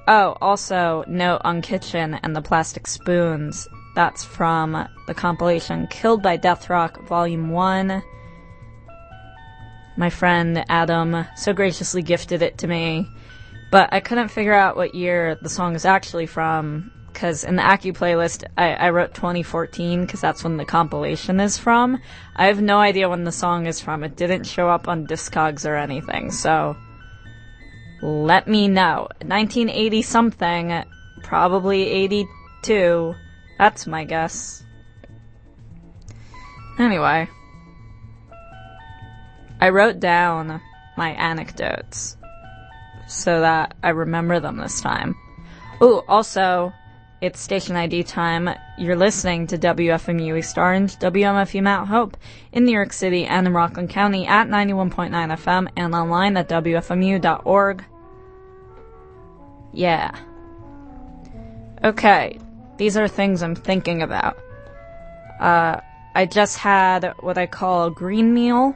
Oh, also, note on Kitchen and the Plastic Spoons. That's from the compilation Killed by Death Rock, Volume 1. My friend Adam so graciously gifted it to me, but I couldn't figure out what year the song is actually from, because in the Accu playlist, I wrote 2014, because that's when the compilation is from. I have no idea when the song is from. It didn't show up on Discogs or anything, so let me know. 1980-something, probably 82. That's my guess. Anyway, I wrote down my anecdotes so that I remember them this time. Ooh, also, it's station ID time. You're listening to WFMU East Orange, WMFU Mount Hope in New York City and in Rockland County at 91.9 FM and online at WFMU.org. Yeah. Okay, these are things I'm thinking about. I just had what I call a green meal,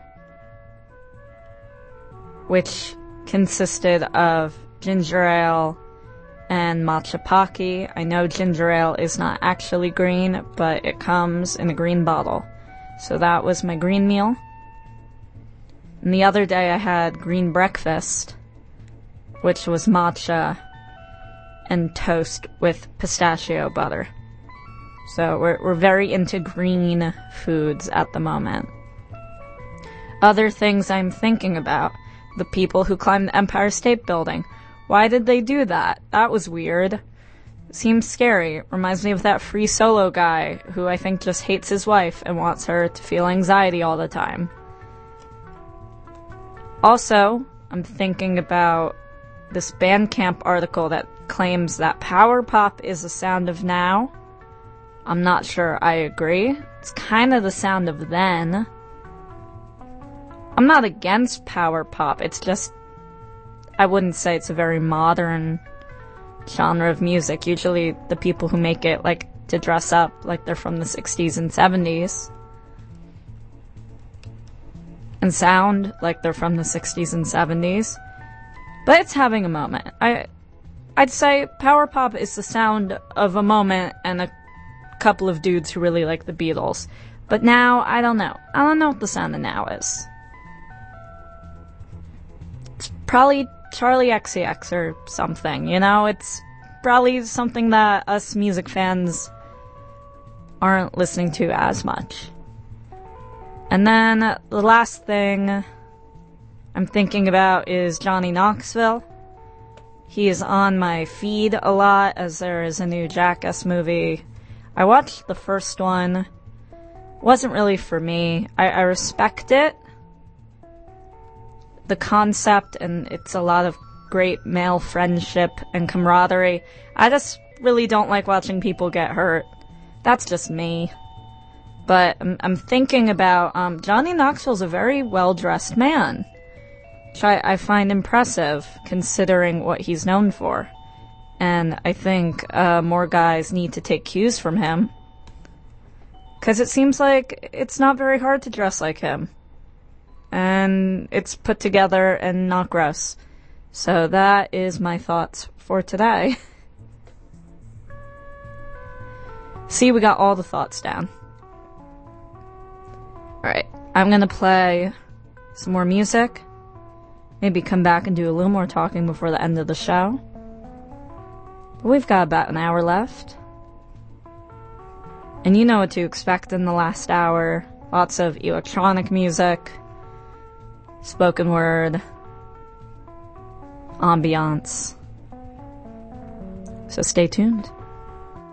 which consisted of ginger ale and matcha paki. I know ginger ale is not actually green, but it comes in a green bottle. So that was my green meal. And the other day I had green breakfast, which was matcha and toast with pistachio butter. So we're very into green foods at the moment. Other things I'm thinking about. The people who climbed the Empire State Building. Why did they do that? That was weird. Seems scary. Reminds me of that Free Solo guy who I think just hates his wife and wants her to feel anxiety all the time. Also, I'm thinking about this Bandcamp article that claims that power pop is the sound of now. I'm not sure I agree. It's kind of the sound of then. I'm not against power pop, it's just, I wouldn't say it's a very modern genre of music. Usually the people who make it like to dress up like they're from the 60s and 70s. And sound like they're from the 60s and 70s. But it's having a moment. I'd say power pop is the sound of a moment and a couple of dudes who really like the Beatles. But now, I don't know. I don't know what the sound of now is. It's probably Charlie XCX or something, you know? It's probably something that us music fans aren't listening to as much. And then the last thing I'm thinking about is Johnny Knoxville. He is on my feed a lot as there is a new Jackass movie. I watched the first one. Wasn't really for me. I respect it. The concept, and it's a lot of great male friendship and camaraderie. I just really don't like watching people get hurt. That's just me. But I'm thinking about, Johnny Knoxville's a very well-dressed man, which I find impressive considering what he's known for. And I think more guys need to take cues from him. Because it seems like it's not very hard to dress like him. And it's put together and not gross. So that is my thoughts for today. See, we got all the thoughts down. Alright, I'm gonna play some more music. Maybe come back and do a little more talking before the end of the show. But we've got about an hour left. And you know what to expect in the last hour. Lots of electronic music, spoken word, ambiance. So stay tuned.